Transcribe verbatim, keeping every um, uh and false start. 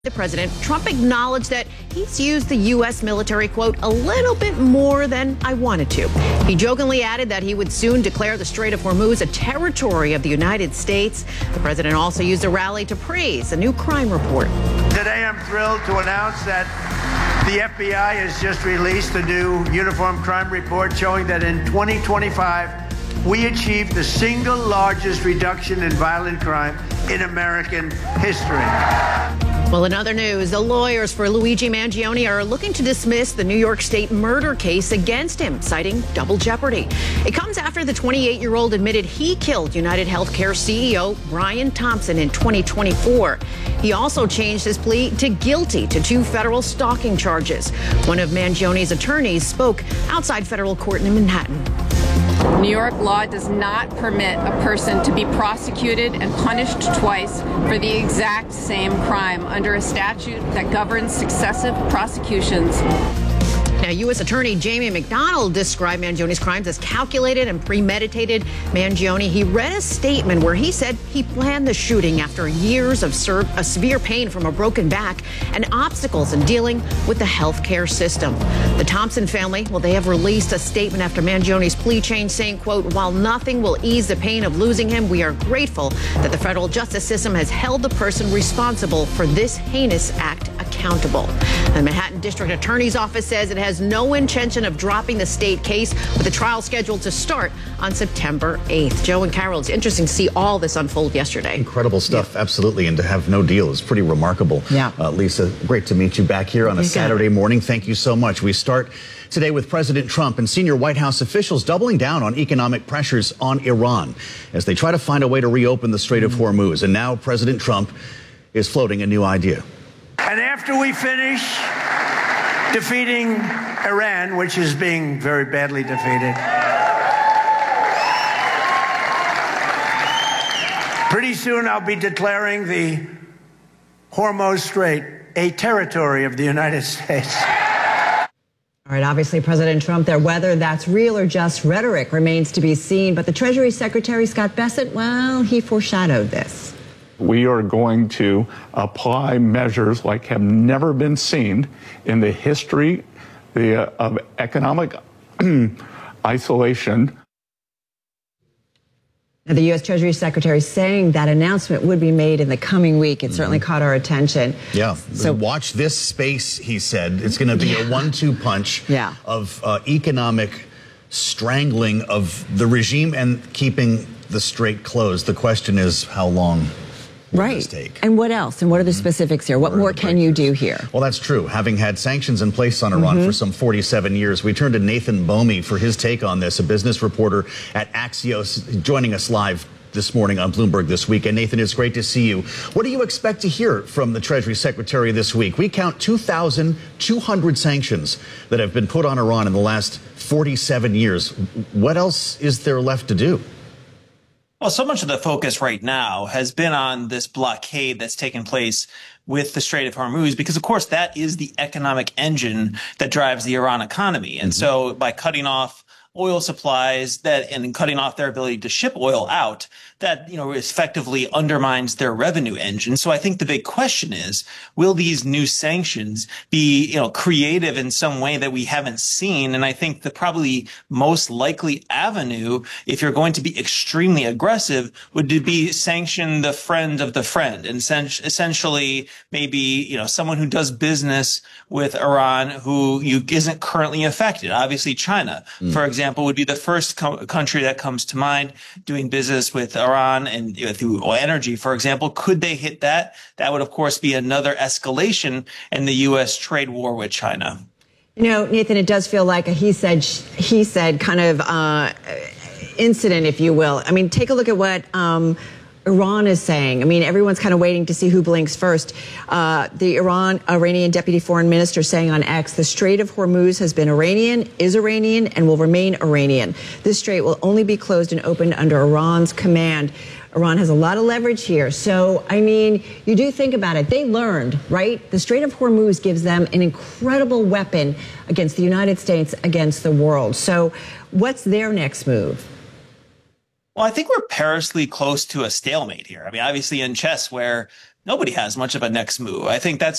The president, Trump acknowledged that he's used the U S military, quote, a little bit more than I wanted to. He jokingly added that he would soon declare the Strait of Hormuz a territory of the United States. The president also used a rally to praise a new crime report. Today, I'm thrilled to announce that the F B I has just released a new uniform crime report showing that in twenty twenty-five, we achieved the single largest reduction in violent crime in American history. Well, in other news, the lawyers for Luigi Mangione are looking to dismiss the New York State murder case against him, citing double jeopardy. It comes after the twenty-eight-year-old admitted he killed United Healthcare C E O Brian Thompson in twenty twenty-four. He also changed his plea to guilty to two federal stalking charges. One of Mangione's attorneys spoke outside federal court in Manhattan. New York law does not permit a person to be prosecuted and punished twice for the exact same crime under a statute that governs successive prosecutions. Now, U S. Attorney Jamie McDonald described Mangione's crimes as calculated and premeditated. Mangione, he read a statement where he said he planned the shooting after years of ser- a severe pain from a broken back and obstacles in dealing with the healthcare system. The Thompson family, well, they have released a statement after Mangione's plea change saying, quote, while nothing will ease the pain of losing him, we are grateful that the federal justice system has held the person responsible for this heinous act accountable. The Manhattan District Attorney's Office says it has no intention of dropping the state case, with the trial scheduled to start on September eighth. Joe and Carol, it's interesting to see all this unfold yesterday. Incredible stuff, yeah. Absolutely. And to have no deal is pretty remarkable. Yeah. Uh, Lisa, great to meet you back here on a Saturday morning. Thank you so much. We start today with President Trump and senior White House officials doubling down on economic pressures on Iran as they try to find a way to reopen the Strait of Hormuz. And now President Trump is floating a new idea. And after we finish defeating Iran, which is being very badly defeated, pretty soon I'll be declaring the Hormuz Strait a territory of the United States. All right, obviously, President Trump there, whether that's real or just rhetoric remains to be seen. But the Treasury Secretary, Scott Bessent, well, he foreshadowed this. We are going to apply measures like have never been seen in the history the, uh, of economic isolation. Now, the U S. Treasury Secretary saying that announcement would be made in the coming week. It mm-hmm. certainly caught our attention. Yeah. So watch this space, he said. It's going to be yeah. a one two punch yeah. of uh, economic strangling of the regime and keeping the strait closed. The question is how long. Right. And what else? And what are the specifics here? What more can you do here? Well, that's true. Having had sanctions in place on Iran mm-hmm. for some forty-seven years, we turn to Nathan Bomey for his take on this, a business reporter at Axios, joining us live this morning on Bloomberg This Week. And Nathan, it's great to see you. What do you expect to hear from the Treasury Secretary this week? We count two thousand two hundred sanctions that have been put on Iran in the last forty-seven years. What else is there left to do? Well, so much of the focus right now has been on this blockade that's taken place with the Strait of Hormuz, because, of course, that is the economic engine that drives the Iran economy. And mm-hmm. so by cutting off oil supplies that and cutting off their ability to ship oil out, that, you know, effectively undermines their revenue engine. So I think the big question is, will these new sanctions be, you know, creative in some way that we haven't seen? And I think the probably most likely avenue, if you're going to be extremely aggressive, would be sanction the friend of the friend, and essentially maybe, you know, someone who does business with Iran who you isn't currently affected. Obviously, China, mm. for example, would be the first co- country that comes to mind doing business with Iran. Iran and you know, through oil energy, for example. Could they hit that? That would, of course, be another escalation in the U S trade war with China. You know, Nathan, it does feel like a he said, he said kind of uh, incident, if you will. I mean, take a look at what um, Iran is saying. I mean, everyone's kind of waiting to see who blinks first. Uh, the Iran Iranian deputy foreign minister saying on X, the Strait of Hormuz has been Iranian, is Iranian, and will remain Iranian. This strait will only be closed and opened under Iran's command. Iran has a lot of leverage here. So, I mean, you do think about it. They learned, right? The Strait of Hormuz gives them an incredible weapon against the United States, against the world. So what's their next move? Well, I think we're perilously close to a stalemate here. I mean, obviously in chess, where nobody has much of a next move. I think that's